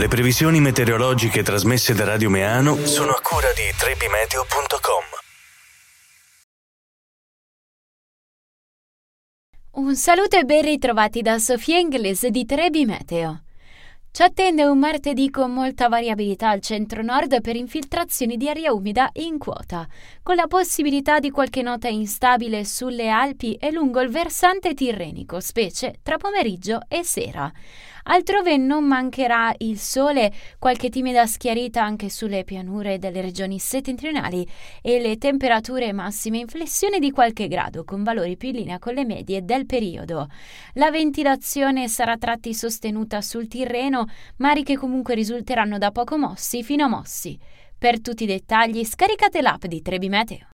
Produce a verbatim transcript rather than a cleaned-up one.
Le previsioni meteorologiche trasmesse da Radio Meano sono a cura di trebimeteo punto com. Un saluto e ben ritrovati da Sofia Inglese di Trebi Meteo. Ci attende un martedì con molta variabilità al centro-nord per infiltrazioni di aria umida in quota, con la possibilità di qualche nota instabile sulle Alpi e lungo il versante tirrenico, specie tra pomeriggio e sera. Altrove non mancherà il sole, qualche timida schiarita anche sulle pianure delle regioni settentrionali e le temperature massime in flessione di qualche grado, con valori più in linea con le medie del periodo. La ventilazione sarà a tratti sostenuta sul Tirreno, mari che comunque risulteranno da poco mossi fino a mossi. Per tutti i dettagli scaricate l'app di Trebi Meteo.